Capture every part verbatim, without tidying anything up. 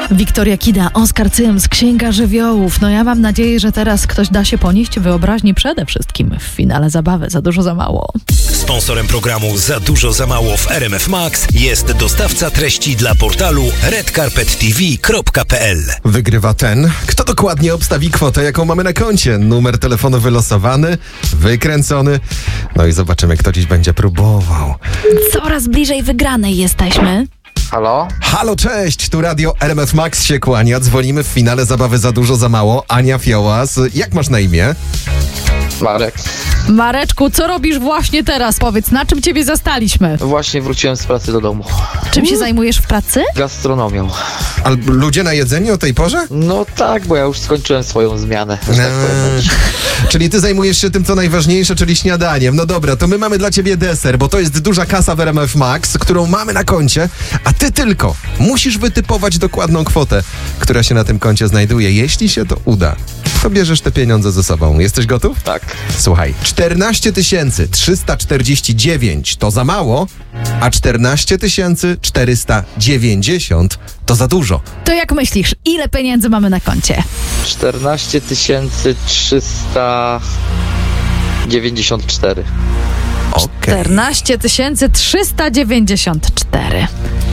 Wiktoria Kida, Oskar Cyms, Księga Żywiołów. No ja mam nadzieję, że teraz ktoś da się ponieść wyobraźni przede wszystkim w finale zabawy Za dużo, za mało. Sponsorem programu Za dużo, za mało w R M F Max jest dostawca treści dla portalu red carpet t v kropka p l. Wygrywa ten, kto dokładnie obstawi kwotę, jaką mamy na koncie. Numer telefonu wylosowany, wykręcony. No i zobaczymy, kto dziś będzie próbował. Coraz bliżej wygranej jesteśmy. Halo? Halo, cześć, tu radio R M F Max się kłania. Dzwonimy w finale zabawy Za dużo, za mało. Ania Fiołas. Jak masz na imię? Marek. Mareczku, co robisz właśnie teraz? Powiedz, na czym ciebie zastaliśmy? Właśnie wróciłem z pracy do domu. Czym się zajmujesz w pracy? Gastronomią. A ludzie na jedzeniu o tej porze? No tak, bo ja już skończyłem swoją zmianę. Że tak powiem. Czyli ty zajmujesz się tym, co najważniejsze, czyli śniadaniem. No dobra, to my mamy dla ciebie deser, bo to jest duża kasa w R M F Max, którą mamy na koncie, a ty tylko musisz wytypować dokładną kwotę, która się na tym koncie znajduje. Jeśli się to uda, to bierzesz te pieniądze ze sobą. Jesteś gotów? Tak. Słuchaj, czternaście tysięcy trzysta czterdzieści dziewięć to za mało, a czternaście tysięcy czterysta dziewięćdziesiąt to za dużo. To jak myślisz, ile pieniędzy mamy na koncie? czternaście tysięcy trzysta dziewięćdziesiąt cztery. Okej. czternaście tysięcy trzysta dziewięćdziesiąt cztery.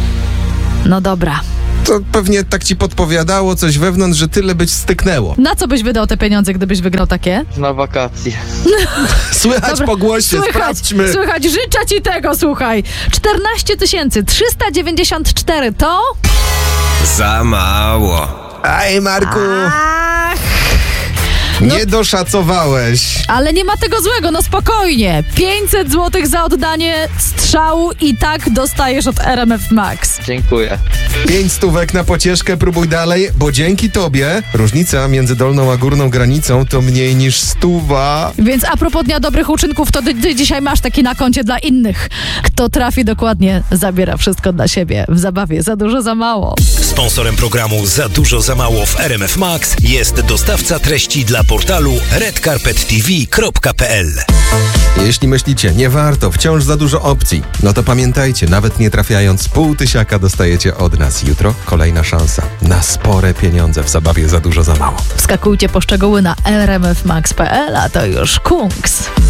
No dobra. To pewnie tak ci podpowiadało coś wewnątrz, że tyle być styknęło. Na co byś wydał te pieniądze, gdybyś wygrał takie? Na wakacje. Słychać Dobra, po głosie, Słychać, sprawdźmy. słychać, życzę ci tego, słuchaj. czternaście tysięcy trzysta dziewięćdziesiąt cztery to... Za mało. Aj, Marku, Ach, nie doszacowałeś. ale nie ma tego złego, no spokojnie. pięćset złotych za oddanie strzału i tak dostajesz od R M F Max. Dziękuję. Pięć stówek na pocieszkę, próbuj dalej, bo dzięki tobie różnica między dolną a górną granicą to mniej niż stuwa. Więc a propos Dnia Dobrych Uczynków, to ty, ty dzisiaj masz taki na koncie dla innych. Kto trafi dokładnie, zabiera wszystko dla siebie. W zabawie Za dużo, za mało. Sponsorem programu Za dużo, za mało w R M F Max jest dostawca treści dla portalu red carpet t v kropka p l. Jeśli myślicie, nie warto, wciąż za dużo opcji, no to pamiętajcie, nawet nie trafiając pół tysiaka dostajecie od nas. Jutro kolejna szansa na spore pieniądze w zabawie Za dużo, za mało. Wskakujcie po szczegóły na r m f max kropka p l, a to już Kungs.